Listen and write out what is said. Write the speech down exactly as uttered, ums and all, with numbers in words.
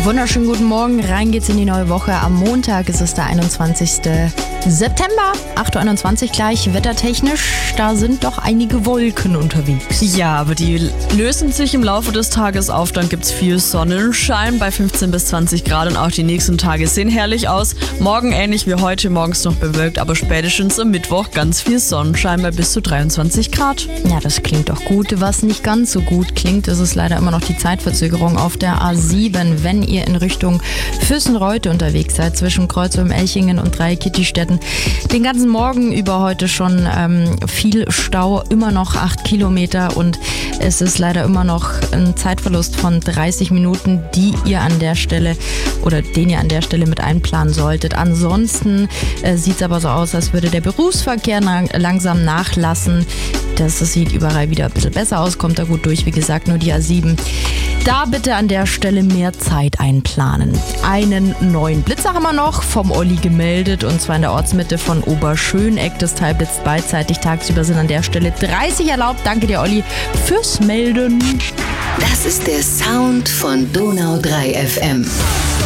Wunderschönen guten Morgen, rein geht's in die neue Woche. Am Montag ist es der einundzwanzigste September, acht Uhr einundzwanzig gleich, wettertechnisch, da sind doch einige Wolken unterwegs. Ja, aber die lösen sich im Laufe des Tages auf, dann gibt's viel Sonnenschein bei fünfzehn bis zwanzig Grad und auch die nächsten Tage sehen herrlich aus. Morgen ähnlich wie heute, morgens noch bewölkt, aber spätestens am Mittwoch ganz viel Sonnenschein bei bis zu dreiundzwanzig Grad. Ja, das klingt doch gut. Was nicht ganz so gut klingt, ist es leider immer noch die Zeitverzögerung auf der A sieben, wenn ihr in Richtung Füssen-Reute unterwegs seid, zwischen Kreuzum-Elchingen und Dreikitti-Städten. Den ganzen Morgen über heute schon ähm, viel Stau, immer noch acht Kilometer und es ist leider immer noch ein Zeitverlust von dreißig Minuten, die ihr an der Stelle oder den ihr an der Stelle mit einplanen solltet. Ansonsten äh, sieht es aber so aus, als würde der Berufsverkehr na- langsam nachlassen. Das, das sieht überall wieder ein bisschen besser aus, kommt da gut durch, wie gesagt, nur die A sieben. Da bitte an der Stelle mehr Zeit einplanen. Einen neuen Blitzer haben wir noch vom Olli gemeldet und zwar in der Ortsmitte von Oberschöneck. Das Teil blitzt beidseitig, tagsüber sind an der Stelle dreißig erlaubt. Danke dir, Olli, fürs Melden. Das ist der Sound von Donau drei F M.